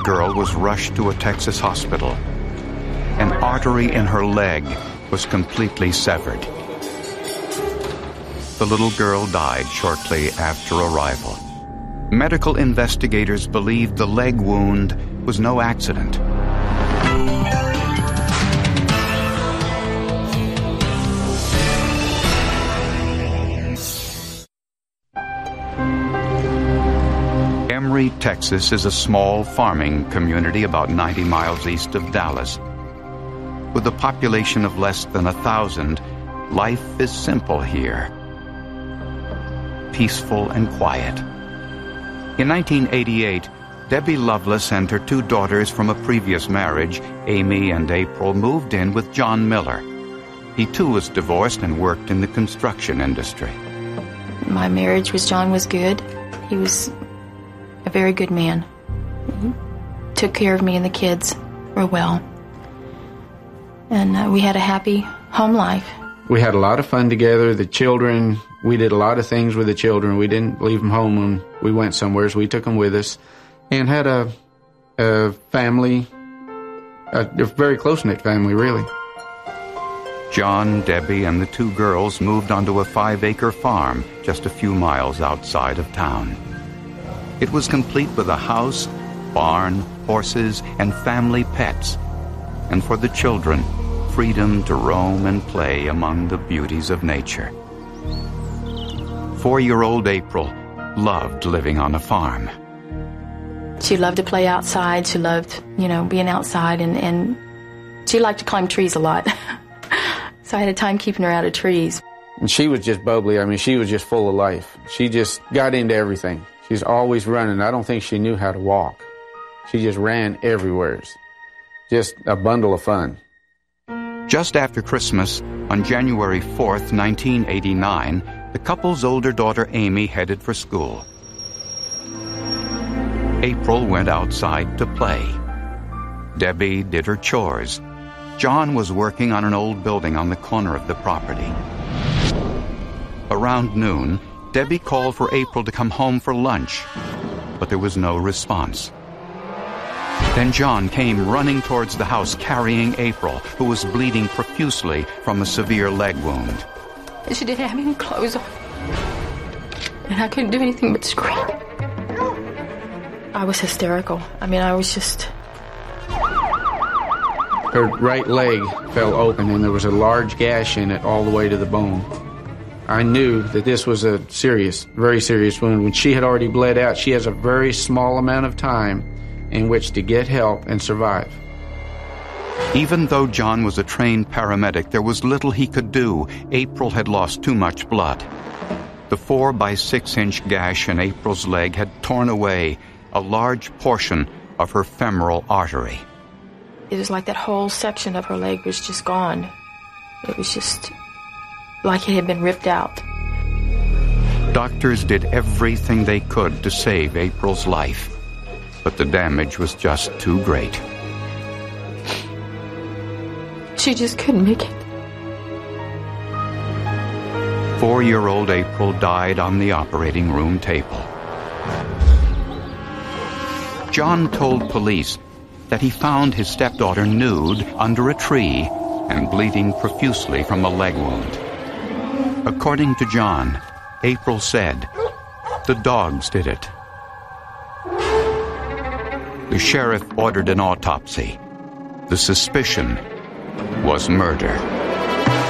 girl was rushed to a Texas hospital. An artery in her leg was completely severed. The little girl died shortly after arrival. Medical investigators believed the leg wound was no accident. Emory, Texas is a small farming community about 90 miles east of Dallas. With a population of less than 1,000, life is simple here. Peaceful and quiet. In 1988, Debbie Lovelace and her 2 daughters from a previous marriage, Amy and April, moved in with John Miller. He too was divorced and worked in the construction industry. My marriage with John was good. He was a very good man. He took care of me and the kids real well. And we had a happy home life. We had a lot of fun together. The children, we did a lot of things with the children. We didn't leave them home when we went somewhere, so we took them with us. And had a family, a very close-knit family, really. John, Debbie, and the 2 girls moved onto a 5-acre farm just a few miles outside of town. It was complete with a house, barn, horses, and family pets. And for the children, freedom to roam and play among the beauties of nature. 4-year-old April loved living on a farm. She loved to play outside. She loved, being outside, and she liked to climb trees a lot. So I had a time keeping her out of trees. And she was just bubbly. I mean, she was just full of life. She just got into everything. She's always running. I don't think she knew how to walk. She just ran everywhere. Just a bundle of fun. Just after Christmas, on January 4th, 1989, the couple's older daughter Amy headed for school. April went outside to play. Debbie did her chores. John was working on an old building on the corner of the property. Around noon, Debbie called for April to come home for lunch, but there was no response. Then John came running towards the house carrying April, who was bleeding profusely from a severe leg wound. She didn't have any clothes on, and I couldn't do anything but scream. I was hysterical. I was just... Her right leg fell open, and there was a large gash in it all the way to the bone. I knew that this was a serious, very serious wound. When she had already bled out, she has a very small amount of time in which to get help and survive. Even though John was a trained paramedic, there was little he could do. April had lost too much blood. The 4 by 6-inch gash in April's leg had torn away a large portion of her femoral artery. It was like that whole section of her leg was just gone. It was just like it had been ripped out. Doctors did everything they could to save April's life, but the damage was just too great. She just couldn't make it. 4-year-old April died on the operating room table. John told police that he found his stepdaughter nude under a tree and bleeding profusely from a leg wound. According to John, April said, "The dogs did it." The sheriff ordered an autopsy. The suspicion was murder.